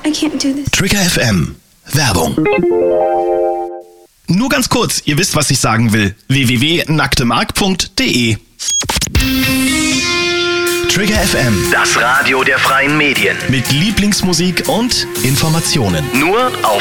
I can't do this. Trigger FM. Werbung. Nur ganz kurz, ihr wisst, was ich sagen will. www.nacktemark.de. Trigger FM. Das Radio der freien Medien. Mit Lieblingsmusik und Informationen. Nur auf